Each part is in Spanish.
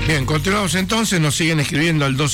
Bien, continuamos entonces, nos siguen escribiendo al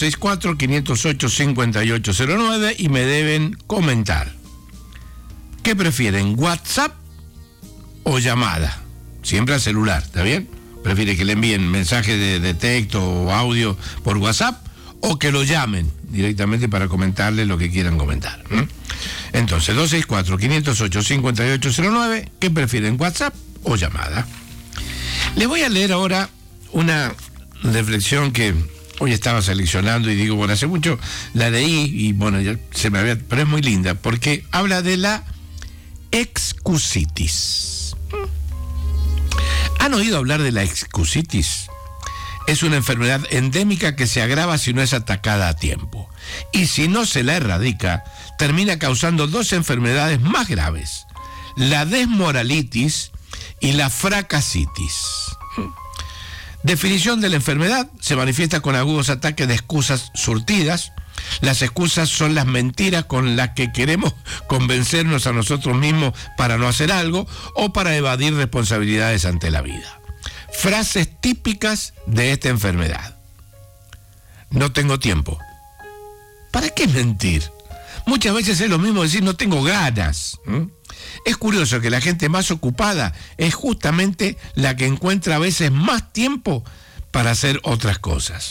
264-508-5809 y me deben comentar. ¿Qué prefieren, WhatsApp o llamada? Siempre al celular, ¿está bien? ¿Prefiere que le envíen mensaje de texto o audio por WhatsApp o que lo llamen directamente para comentarle lo que quieran comentar? Entonces, 264-508-5809, ¿qué prefieren, WhatsApp o llamada? Les voy a leer ahora una reflexión que hoy estaba seleccionando y digo, bueno, hace mucho la leí y bueno, ya se me había, pero es muy linda porque habla de la excusitis. ¿Han oído hablar de la excusitis? Es una enfermedad endémica que se agrava si no es atacada a tiempo. Y si no se la erradica, termina causando dos enfermedades más graves: la desmoralitis y la fracasitis. Definición de la enfermedad: se manifiesta con agudos ataques de excusas surtidas. Las excusas son las mentiras con las que queremos convencernos a nosotros mismos para no hacer algo o para evadir responsabilidades ante la vida. Frases típicas de esta enfermedad: no tengo tiempo. ¿Para qué mentir? Muchas veces es lo mismo decir no tengo ganas. Es curioso que la gente más ocupada es justamente la que encuentra a veces más tiempo para hacer otras cosas.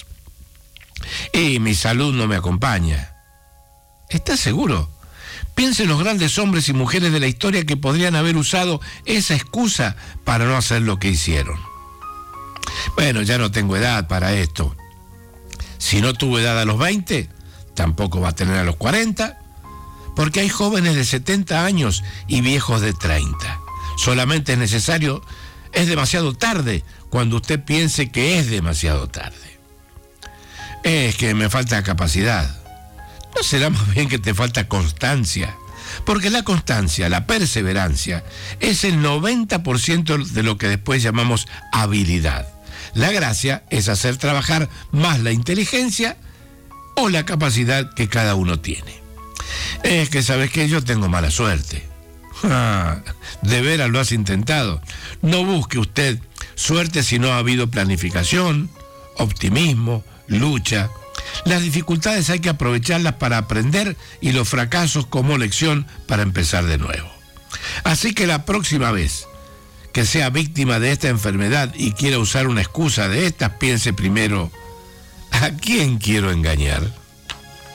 Y mi salud no me acompaña. ¿Estás seguro? Piensa en los grandes hombres y mujeres de la historia que podrían haber usado esa excusa para no hacer lo que hicieron. Bueno, ya no tengo edad para esto. Si no tuvo edad a los 20, tampoco va a tener a los 40, porque hay jóvenes de 70 años y viejos de 30. Solamente es demasiado tarde cuando usted piense que es demasiado tarde. Es que me falta capacidad. ¿No será más bien que te falta constancia? Porque la constancia, la perseverancia, es el 90% de lo que después llamamos habilidad. La gracia es hacer trabajar más la inteligencia o la capacidad que cada uno tiene. Es que, ¿sabes qué? Yo tengo mala suerte. De veras lo has intentado. No busque usted suerte si no ha habido planificación, optimismo, lucha. Las dificultades hay que aprovecharlas para aprender y los fracasos como lección para empezar de nuevo. Así que la próxima vez que sea víctima de esta enfermedad y quiera usar una excusa de estas, piense primero: ¿a quién quiero engañar?